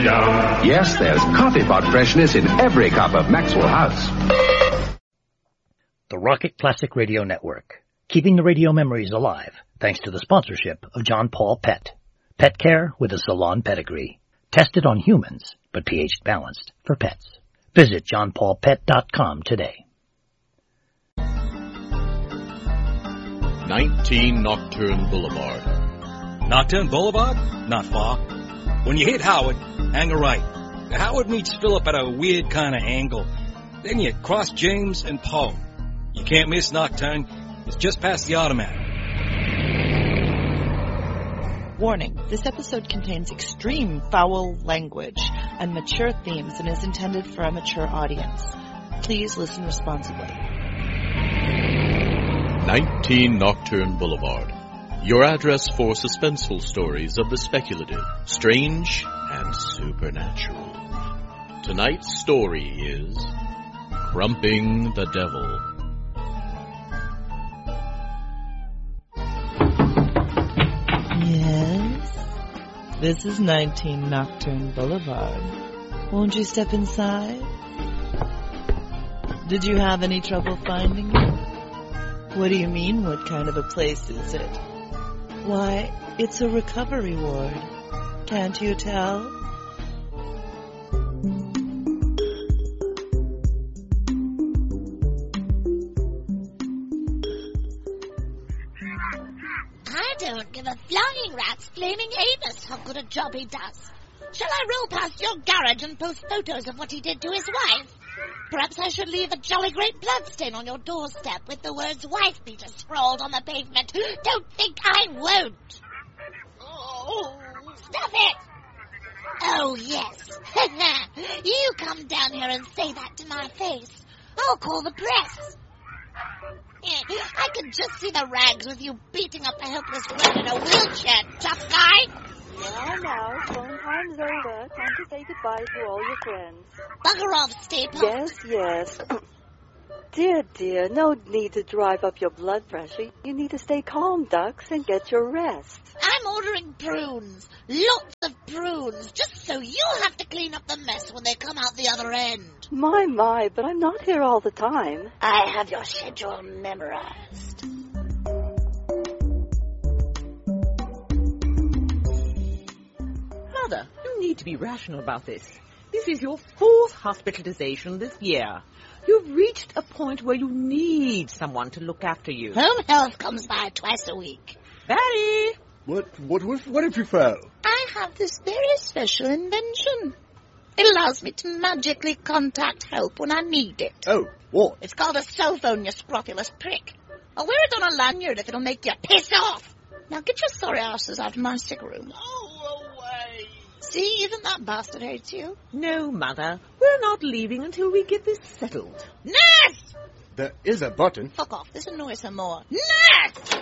Yes, there's coffee pot freshness in every cup of Maxwell House. The Rocket Classic Radio Network, keeping the radio memories alive thanks to the sponsorship of John Paul Pet. Pet care with a salon pedigree. Tested on humans, but pH balanced for pets. Visit johnpaulpet.com today. 19 Nocturne Boulevard. Nocturne Boulevard? Not far. When you hit Howard, hang a right. Howard meets Phillip at a weird kind of angle. Then you cross James and Poe. You can't miss Nocturne. It's just past the Automat. Warning, this episode contains extreme foul language and mature themes and is intended for a mature audience. Please listen responsibly. 19 Nocturne Boulevard. Your address for suspenseful stories of the speculative, strange, and supernatural. Tonight's story is Crumping the Devil. Yes, this is 19 Nocturne Boulevard. Won't you step inside? Did you have any trouble finding it? What do you mean, what kind of a place is it? Why, it's a recovery ward. Can't you tell? I don't give a flying rat's flaming anus how good a job he does. Shall I roll past your garage and post photos of what he did to his wife? Perhaps I should leave a jolly great bloodstain on your doorstep with the words wife beater scrawled on the pavement. Don't think I won't. Oh, stop it! Oh, yes. You come down here and say that to my face. I'll call the press. I can just see the rags with you beating up a helpless friend in a wheelchair, tough guy. Now, phone time's over. Time to say goodbye to all your friends. Bugger off, Staples. Yes. Dear, no need to drive up your blood pressure. You need to stay calm, ducks, and get your rest. I'm ordering prunes. Lots of prunes. Just so you'll have to clean up the mess when they come out the other end. My, but I'm not here all the time. I have your schedule memorized. Mother, you need to be rational about this. This is your 4th hospitalization this year. You've reached a point where you need someone to look after you. Home health comes by twice a week. Barry! What if you fell? I have this very special invention. It allows me to magically contact help when I need it. Oh, what? It's called a cell phone, you scrofulous prick. I'll wear it on a lanyard if it'll make you piss off. Now get your sorry asses out of my sick room. Oh, away. See, even that bastard hates you. No, Mother. We're not leaving until we get this settled. Nurse! There is a button. Fuck off. This annoys her more. Nurse!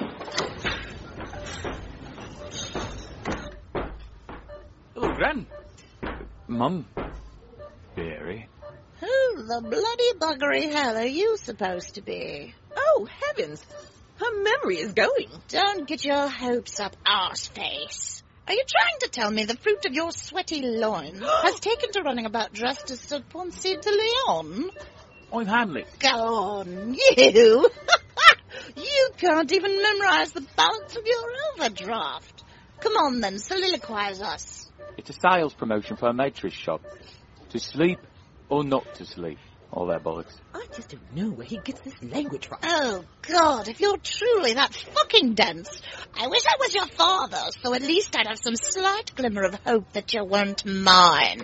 Hello, Gran. Mum. Barry. Who the bloody buggery hell are you supposed to be? Oh, heavens. Her memory is going. Don't get your hopes up, arseface. Are you trying to tell me the fruit of your sweaty loin has taken to running about dressed as Sir Ponce de Leon? I'm Hamlet. Go on, you! You can't even memorize the balance of your overdraft. Come on then, soliloquize us. It's a sales promotion for a mattress shop. To sleep or not to sleep. All that bollocks. I just don't know where he gets this language from. Oh, God, if you're truly that fucking dense, I wish I was your father, so at least I'd have some slight glimmer of hope that you weren't mine.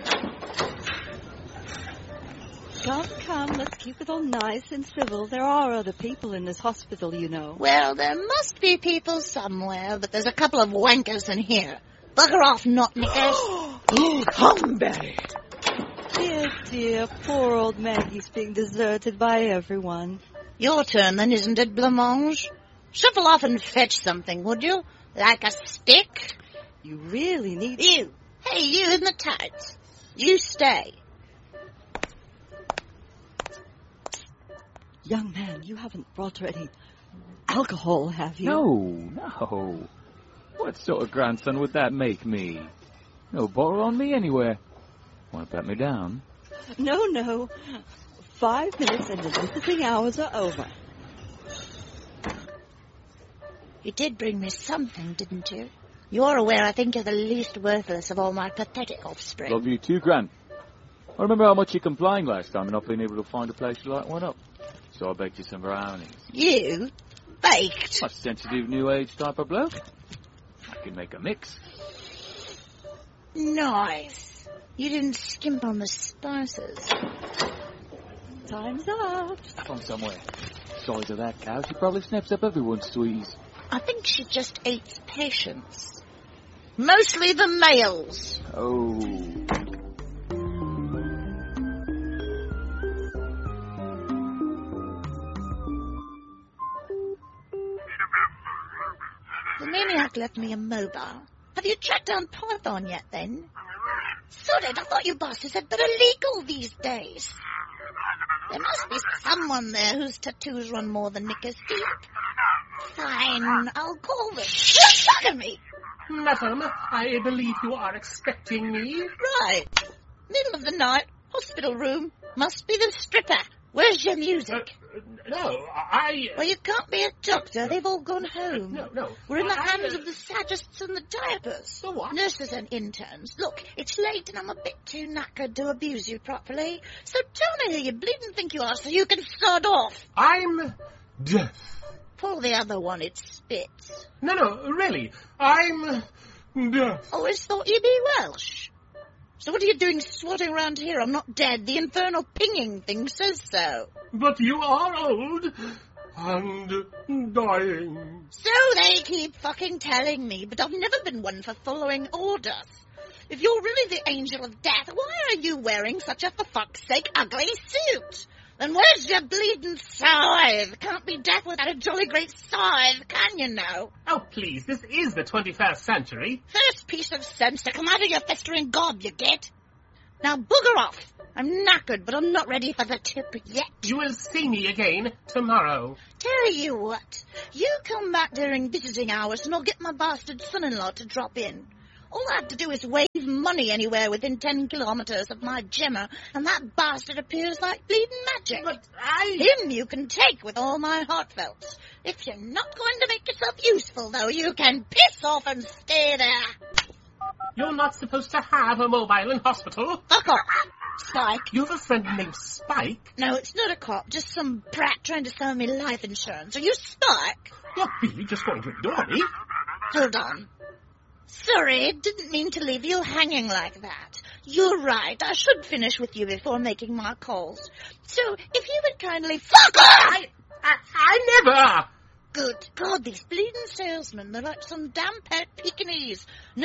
Come, let's keep it all nice and civil. There are other people in this hospital, you know. Well, there must be people somewhere, but there's a couple of wankers in here. Bugger off, not knickers. Come, Barry. Dear, poor old Maggie's being deserted by everyone. Your turn, then, isn't it, Blancmange? Shuffle off and fetch something, would you? Like a stick? You really need... You. Hey, you in the tights. You stay. Young man, you haven't brought her any alcohol, have you? No. What sort of grandson would that make me? No bottle on me anywhere. Want to pat me down? No. 5 minutes and the visiting hours are over. You did bring me something, didn't you? You're aware I think you're the least worthless of all my pathetic offspring. Love you too, Gran. I remember how much you complained last time and not being able to find a place to light one up. So I baked you some brownies. You? Baked? A sensitive new age type of bloke. I can make a mix. Nice. You didn't skimp on the spices. Time's up. From somewhere. Size of that cow, she probably snaps up everyone's sweeties. I think she just eats patients. Mostly the males. Oh. The maniac left me immobile. Have you tracked down Python yet, then? Sod it, I thought you bosses had better legal these days. There must be someone there whose tattoos run more than knickers deep. Fine, I'll call them. Look at me! Madam, I believe you are expecting me. Right. Middle of the night, hospital room. Must be the stripper. Where's your music? No. Well, you can't be a doctor. They've all gone home. No. We're in the hands of the sadists and the diapers. So what? Nurses and interns. Look, it's late and I'm a bit too knackered to abuse you properly. So tell me who you bleeding think you are so you can sod off. I'm deaf. Pull the other one, it spits. No, really. I'm deaf. Always thought you'd be Welsh. So what are you doing swatting around here? I'm not dead. The infernal pinging thing says so. But you are old and dying. So they keep fucking telling me, but I've never been one for following orders. If you're really the angel of death, why are you wearing such a, for fuck's sake, ugly suit? Then where's your bleeding scythe? Can't be death without a jolly great scythe, can you now? Oh, please, this is the 21st century. First piece of sense to come out of your festering gob, you get. Now bugger off. I'm knackered, but I'm not ready for the tip yet. You will see me again tomorrow. Tell you what, you come back during visiting hours and I'll get my bastard son-in-law to drop in. All I have to do is wave money anywhere within 10 kilometers of my Gemma, and that bastard appears like bleeding magic. But Him you can take with all my heartfelts. If you're not going to make yourself useful, though, you can piss off and stay there. You're not supposed to have a mobile in hospital. Fuck off, Spike. You have a friend named Spike? No, it's not a cop, just some brat trying to sell me life insurance. Are you Spike? You're really just going to ignore me? Hold on. Sorry, didn't mean to leave you hanging like that. You're right, I should finish with you before making my calls. So, if you would kindly fuck off! I never! Good God, these bleeding salesmen, they're like some damn pet Pekingese.